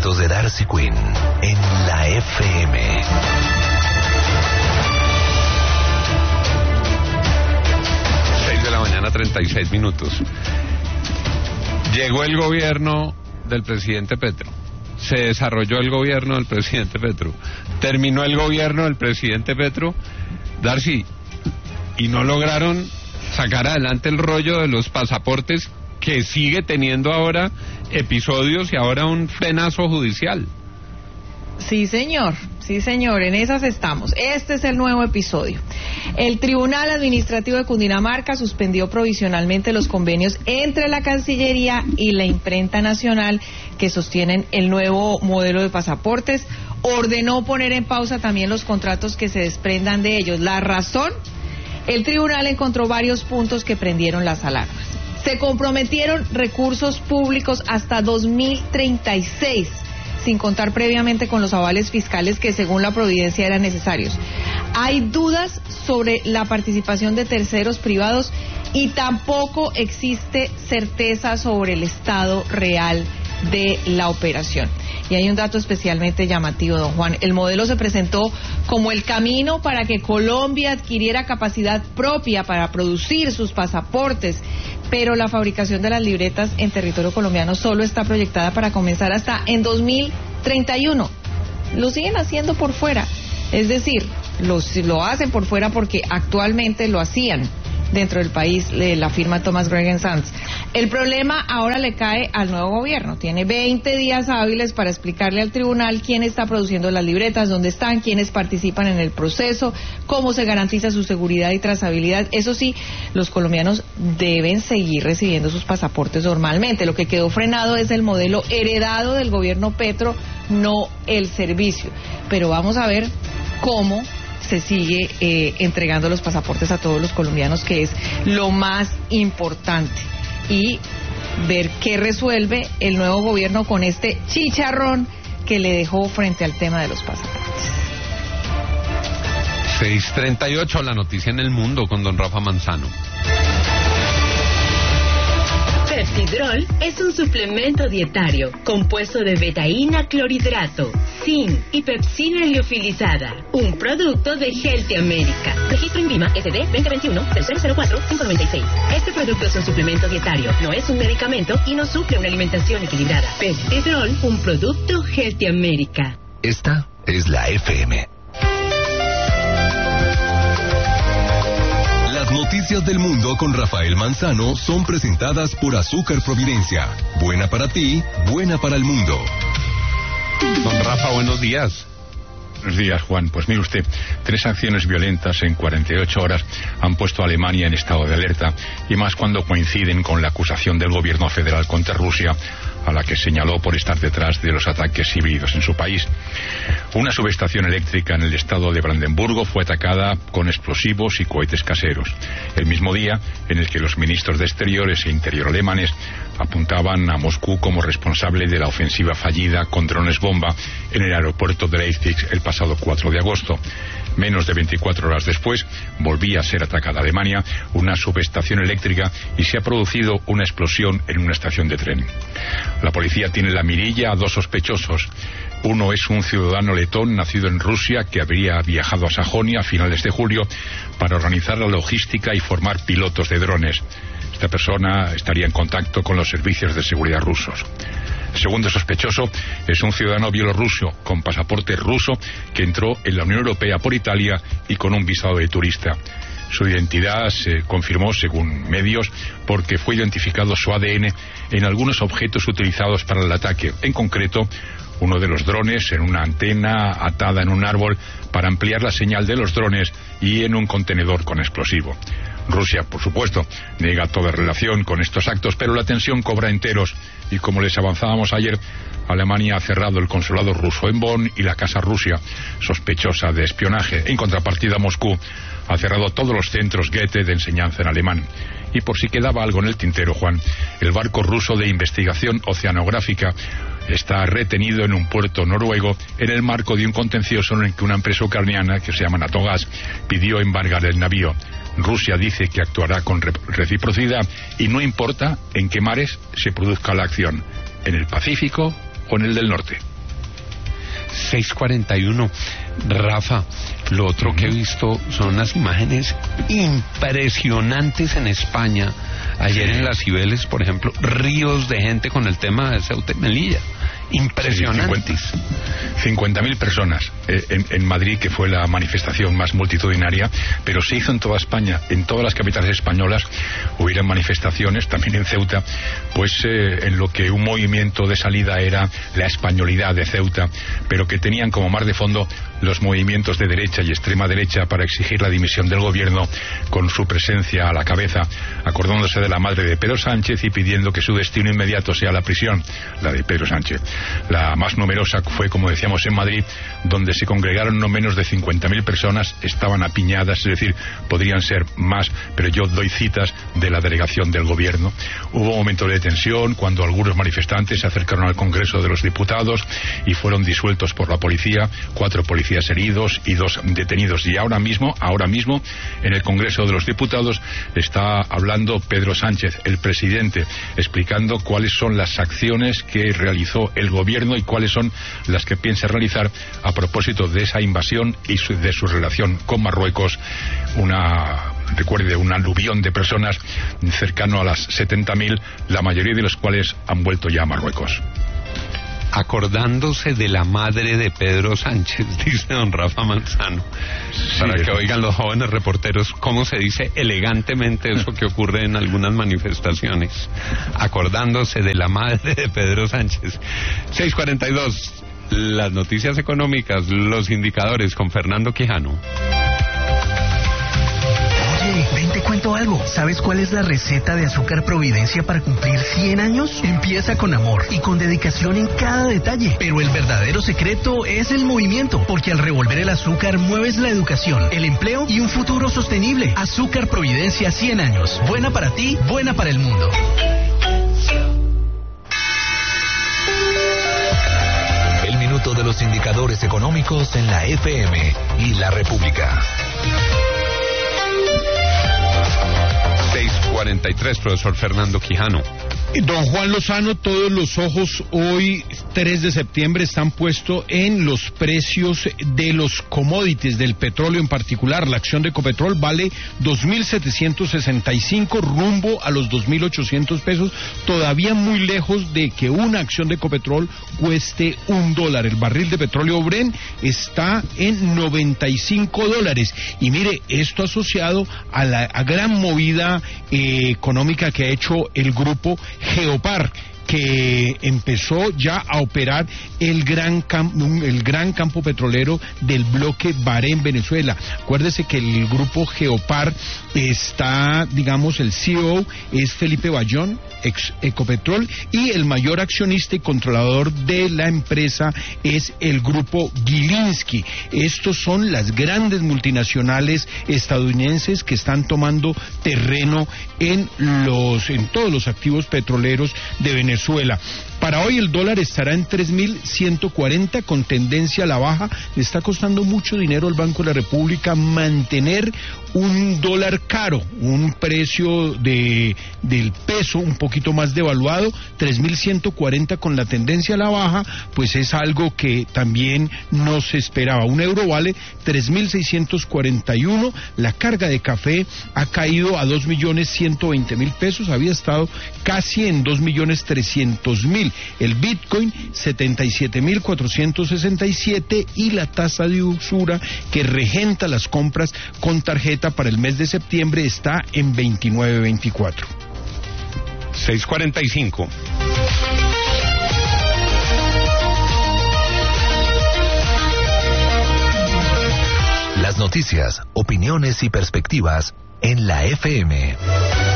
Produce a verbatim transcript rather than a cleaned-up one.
favoritos de Darcy Quinn en la F M. seis de la mañana, treinta y seis minutos. Llegó el gobierno del presidente Petro. Se desarrolló el gobierno del presidente Petro. Terminó el gobierno del presidente Petro. Darcy, y no lograron sacar adelante el rollo de los pasaportes, que sigue teniendo ahora episodios y ahora un frenazo judicial. Sí, señor, sí, señor, en esas estamos. Este es el nuevo episodio. El Tribunal Administrativo de Cundinamarca suspendió provisionalmente los convenios entre la Cancillería y la Imprenta Nacional que sostienen el nuevo modelo de pasaportes. Ordenó poner en pausa también los contratos que se desprendan de ellos. La razón, el tribunal encontró varios puntos que prendieron las alarmas. Se comprometieron recursos públicos hasta dos mil treinta y seis, sin contar previamente con los avales fiscales que según la providencia eran necesarios. Hay dudas sobre la participación de terceros privados y tampoco existe certeza sobre el estado real de la operación. Y hay un dato especialmente llamativo, don Juan. El modelo se presentó como el camino para que Colombia adquiriera capacidad propia para producir sus pasaportes, pero la fabricación de las libretas en territorio colombiano solo está proyectada para comenzar hasta en dos mil treinta y uno. Lo siguen haciendo por fuera, es decir, los, lo hacen por fuera porque actualmente lo hacían dentro del país de la firma Thomas Gregg Sons. El problema ahora le cae al nuevo gobierno. Tiene veinte días hábiles para explicarle al tribunal quién está produciendo las libretas, dónde están, quiénes participan en el proceso, cómo se garantiza su seguridad y trazabilidad. Eso sí, los colombianos deben seguir recibiendo sus pasaportes normalmente. Lo que quedó frenado es el modelo heredado del gobierno Petro, no el servicio. Pero vamos a ver cómo se sigue eh, entregando los pasaportes a todos los colombianos, que es lo más importante, y ver qué resuelve el nuevo gobierno con este chicharrón que le dejó frente al tema de los pasaportes. seis treinta y ocho, la noticia en el mundo con don Rafa Manzano. Pepsidrol es un suplemento dietario compuesto de betaína clorhidrato, zinc y pepsina liofilizada, un producto de Healthy America. Registro INVIMA S D veinte veintiuno cero cero cuatro cinco nueve seis. Este producto es un suplemento dietario, no es un medicamento y no suple una alimentación equilibrada. Pepsidrol, un producto Healthy America. Esta es la F M. Las noticias del mundo con Rafael Manzano son presentadas por Azúcar Providencia. Buena para ti, buena para el mundo. Don Rafa, buenos días. Buenos días, Juan. Pues mire usted, tres acciones violentas en cuarenta y ocho horas han puesto a Alemania en estado de alerta, y más cuando coinciden con la acusación del gobierno federal contra Rusia, a la que señaló por estar detrás de los ataques híbridos en su país. Una subestación eléctrica en el estado de Brandenburgo fue atacada con explosivos y cohetes caseros, el mismo día en el que los ministros de Exteriores e Interior alemanes apuntaban a Moscú como responsable de la ofensiva fallida con drones bomba en el aeropuerto de Leipzig el pasado cuatro de agosto. Menos de veinticuatro horas después volvía a ser atacada Alemania, una subestación eléctrica, y se ha producido una explosión en una estación de tren. La policía tiene en la mirilla a dos sospechosos. Uno es un ciudadano letón nacido en Rusia que habría viajado a Sajonia a finales de julio para organizar la logística y formar pilotos de drones. Esta persona estaría en contacto con los servicios de seguridad rusos. El segundo sospechoso es un ciudadano bielorruso con pasaporte ruso que entró en la Unión Europea por Italia y con un visado de turista. Su identidad se confirmó, según medios, porque fue identificado su A D N en algunos objetos utilizados para el ataque, en concreto uno de los drones en una antena atada en un árbol para ampliar la señal de los drones y en un contenedor con explosivo. Rusia, por supuesto, niega toda relación con estos actos, pero la tensión cobra enteros y, como les avanzábamos ayer, Alemania ha cerrado el consulado ruso en Bonn y la Casa Rusia, sospechosa de espionaje. En contrapartida, Moscú ha cerrado todos los centros Goethe de enseñanza en alemán. Y por si quedaba algo en el tintero, Juan, el barco ruso de investigación oceanográfica está retenido en un puerto noruego en el marco de un contencioso en el que una empresa ucraniana, que se llama Natogas, pidió embargar el navío. Rusia dice que actuará con reciprocidad y no importa en qué mares se produzca la acción, en el Pacífico o en el del Norte. seis cuarenta y uno. Rafa, lo otro que he visto son unas imágenes impresionantes en España. Ayer en las Cibeles, por ejemplo, ríos de gente con el tema de Ceuta y Melilla. Impresionantes. Sí, cincuenta mil personas eh, en, en Madrid, que fue la manifestación más multitudinaria, pero se hizo en toda España, en todas las capitales españolas hubieron manifestaciones, también en Ceuta, pues eh, en lo que un movimiento de salida era la españolidad de Ceuta, pero que tenían como mar de fondo los movimientos de derecha y extrema derecha para exigir la dimisión del gobierno, con su presencia a la cabeza, acordándose de la madre de Pedro Sánchez y pidiendo que su destino inmediato sea la prisión, la de Pedro Sánchez. La más numerosa fue, como decíamos, en Madrid, donde se congregaron no menos de cincuenta mil personas, estaban apiñadas, es decir, podrían ser más, pero yo doy citas de la delegación del gobierno. Hubo momentos de tensión cuando algunos manifestantes se acercaron al Congreso de los Diputados y fueron disueltos por la policía, cuatro policías heridos y dos detenidos. Y ahora mismo, ahora mismo, en el Congreso de los Diputados está hablando Pedro Sánchez, el presidente, explicando cuáles son las acciones que realizó el gobierno y cuáles son las que piensa realizar a propósito de esa invasión y su, de su relación con Marruecos. Una, recuerde, un aluvión de personas cercano a las setenta mil, la mayoría de los cuales han vuelto ya a Marruecos. Acordándose de la madre de Pedro Sánchez, dice don Rafa Manzano, sí, para que oigan los jóvenes reporteros cómo se dice elegantemente eso que ocurre en algunas manifestaciones. Acordándose de la madre de Pedro Sánchez. seis cuarenta y dos, las noticias económicas, los indicadores con Fernando Quijano. Ven, te cuento algo. ¿Sabes cuál es la receta de Azúcar Providencia para cumplir cien años? Empieza con amor y con dedicación en cada detalle. Pero el verdadero secreto es el movimiento, porque al revolver el azúcar mueves la educación, el empleo y un futuro sostenible. Azúcar Providencia cien años. Buena para ti, buena para el mundo. El minuto de los indicadores económicos en la F M y la República. seis cuarenta y tres, profesor Fernando Quijano. Don Juan Lozano, todos los ojos hoy, tres de septiembre, están puestos en los precios de los commodities, del petróleo en particular. La acción de Ecopetrol vale dos mil setecientos sesenta y cinco, rumbo a los dos mil ochocientos pesos, todavía muy lejos de que una acción de Ecopetrol cueste un dólar. El barril de petróleo Brent está en noventa y cinco dólares. Y mire, esto asociado a la a gran movida eh, económica que ha hecho el grupo Geopar, que empezó ya a operar el gran campo, el gran campo petrolero del bloque Bahrein, Venezuela. Acuérdese que el grupo Geopar está, digamos, el C E O es Felipe Bayón, ex Ecopetrol, y el mayor accionista y controlador de la empresa es el grupo Gilinski. Estos son las grandes multinacionales estadounidenses que están tomando terreno en los, en todos los activos petroleros de Venezuela. Venezuela. Para hoy el dólar estará en tres mil ciento cuarenta con tendencia a la baja. Le está costando mucho dinero al Banco de la República mantener un dólar caro, un precio de del peso un poquito más devaluado. Tres mil ciento cuarenta con la tendencia a la baja, pues es algo que también no se esperaba. Un euro vale tres mil seiscientos cuarenta y uno. La carga de café ha caído a dos millones ciento veinte mil pesos, había estado casi en dos millones trescientos mil. El Bitcoin setenta y siete mil cuatrocientos sesenta y siete, y la tasa de usura que regenta las compras con tarjeta para el mes de septiembre está en veintinueve veinticuatro. seis cuarenta y cinco. Las noticias, opiniones y perspectivas en la F M.